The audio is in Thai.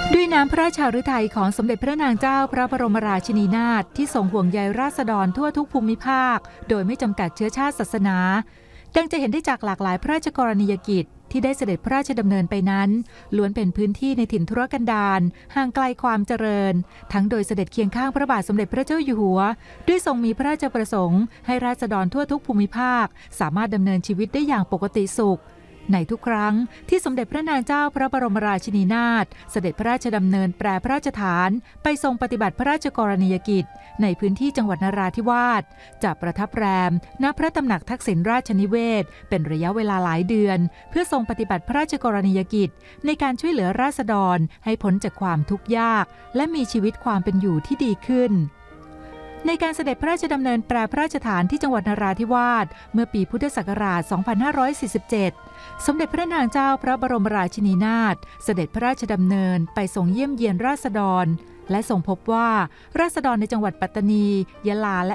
ด้วยน้ำพระราชฤทัยของสมเด็จพระนางเจ้าพระบรมราชินีนาถที่ทรงห่วงใยราษฎรทั่วทุกภูมิภาคโดยไม่จำกัดเชื้อชาติศาสนาดังจะเห็นได้จากหลากหลายพระราชกรณียกิจที่ได้เสด็จพระราชดำเนินไปนั้นล้วนเป็นพื้นที่ในถิ่นทุรกันดารห่างไกลความเจริญทั้งโดยเสด็จเคียงข้างพระบาทสมเด็จพระเจ้าอยู่หัวด้วยทรงมีพระราชประสงค์ให้ราษฎรทั่วทุกภูมิภาคสามารถดำเนินชีวิตได้อย่างปกติสุขในทุกครั้งที่สมเด็จพระนางเจ้าพระบรมราชินีนาถเสด็จพระราชดำเนินแปรพระราชฐานไปทรงปฏิบัติพระราชกรณียกิจในพื้นที่จังหวัดนราธิวาสจะประทับแรมณพระตำหนักทักษิณราชนิเวศน์เป็นระยะเวลาหลายเดือนเพื่อทรงปฏิบัติพระราชกรณียกิจในการช่วยเหลือราษฎรให้พ้นจากความทุกข์ยากและมีชีวิตความเป็นอยู่ที่ดีขึ้นในการเสด็จพระราชดำเนินแปรพระราชฐานที่จังหวัดนราธิวาสเมื่อปีพุทธศักราช 2547 สมเด็จพระนางเจ้าพระบรมราชินีนาถเสด็จพระราชดำเนินไปทรงเยี่ยมเยียนราษฎรและทรงพบว่าราษฎรในจังหวัดปัตตานียะลาและ